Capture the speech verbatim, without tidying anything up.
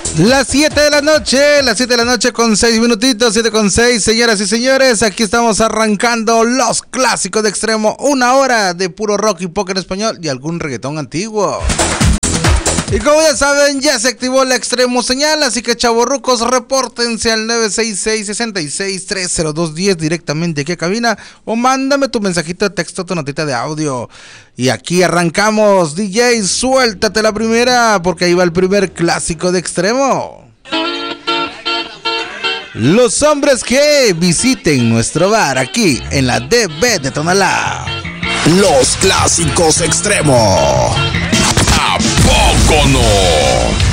Las siete de la noche, las siete de la noche con seis minutitos, siete con seis, señoras y señores, aquí estamos arrancando los clásicos de extremo, una hora de puro rock y pop en español y algún reggaetón antiguo. Y como ya saben, ya se activó la extremo señal, así que chavorrucos, repórtense al nueve seis seis, seis seis, tres cero dos uno cero directamente aquí a cabina o mándame tu mensajito de texto, tu notita de audio. Y aquí arrancamos, D J, suéltate la primera, porque ahí va el primer clásico de extremo. Los hombres que visiten nuestro bar aquí en la D B de Tonalá. Los clásicos extremos. ¿A poco no?